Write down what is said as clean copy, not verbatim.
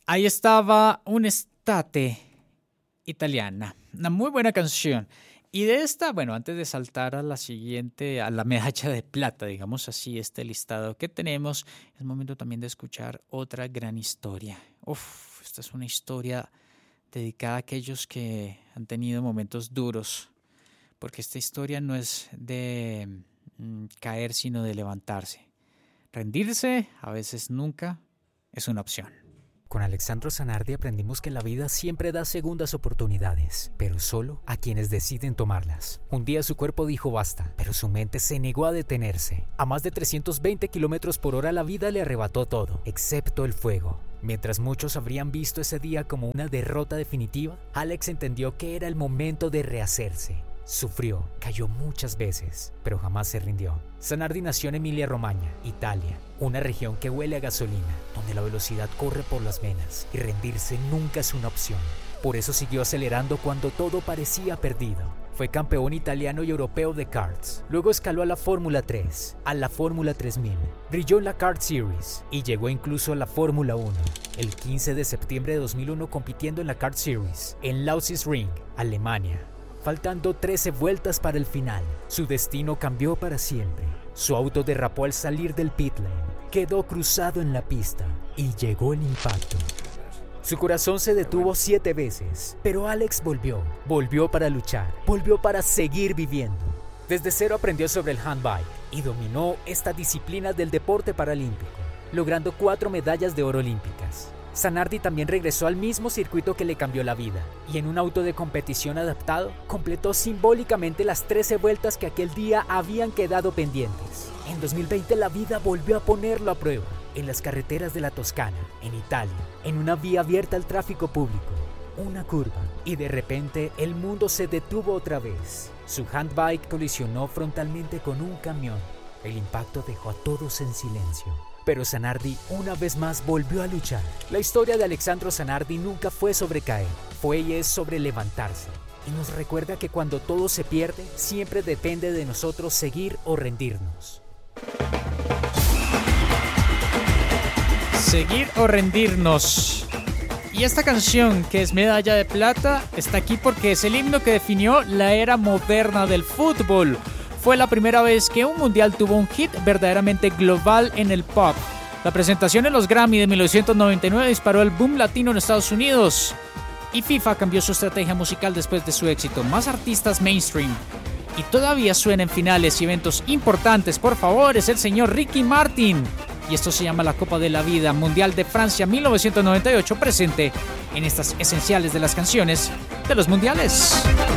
Ahí estaba un estate italiana, una muy buena canción. Y de esta, bueno, antes de saltar a la siguiente, a la medalla de plata, digamos así, este listado que tenemos, es momento también de escuchar otra gran historia. Esta es una historia dedicada a aquellos que han tenido momentos duros, porque esta historia no es de caer, sino de levantarse. Rendirse, a veces nunca, es una opción. Con Alexandro Zanardi aprendimos que la vida siempre da segundas oportunidades, pero solo a quienes deciden tomarlas. Un día su cuerpo dijo basta, pero su mente se negó a detenerse. A más de 320 kilómetros por hora la vida le arrebató todo, excepto el fuego. Mientras muchos habrían visto ese día como una derrota definitiva, Alex entendió que era el momento de rehacerse. Sufrió, cayó muchas veces, pero jamás se rindió. Zanardi nació en Emilia-Romagna, Italia, una región que huele a gasolina, donde la velocidad corre por las venas y rendirse nunca es una opción. Por eso siguió acelerando cuando todo parecía perdido. Fue campeón italiano y europeo de karts. Luego escaló a la Fórmula 3, a la Fórmula 3000. Brilló en la Kart Series y llegó incluso a la Fórmula 1. El 15 de septiembre de 2001 compitiendo en la Kart Series, en Lausitzring, Alemania. Faltando 13 vueltas para el final, su destino cambió para siempre. Su auto derrapó al salir del pit lane, quedó cruzado en la pista y llegó el impacto. Su corazón se detuvo 7 veces, pero Alex volvió para luchar, volvió para seguir viviendo. Desde cero aprendió sobre el handbike y dominó esta disciplina del deporte paralímpico, logrando 4 medallas de oro olímpicas. Zanardi también regresó al mismo circuito que le cambió la vida y en un auto de competición adaptado completó simbólicamente las 13 vueltas que aquel día habían quedado pendientes. En 2020 la vida volvió a ponerlo a prueba en las carreteras de la Toscana, en Italia, en una vía abierta al tráfico público, una curva y de repente el mundo se detuvo otra vez. Su handbike colisionó frontalmente con un camión. El impacto dejó a todos en silencio. Pero Zanardi una vez más volvió a luchar. La historia de Alexandro Zanardi nunca fue sobre caer, fue y es sobre levantarse. Y nos recuerda que cuando todo se pierde, siempre depende de nosotros seguir o rendirnos. Seguir o rendirnos. Y esta canción, que es medalla de plata, está aquí porque es el himno que definió la era moderna del fútbol. Fue la primera vez que un mundial tuvo un hit verdaderamente global en el pop. La presentación en los Grammy de 1999 disparó el boom latino en Estados Unidos. Y FIFA cambió su estrategia musical después de su éxito. Más artistas mainstream. Y todavía suena en finales y eventos importantes. Por favor, es el señor Ricky Martin. Y esto se llama la Copa de la Vida Mundial de Francia 1998, presente en estas esenciales de las canciones de los mundiales.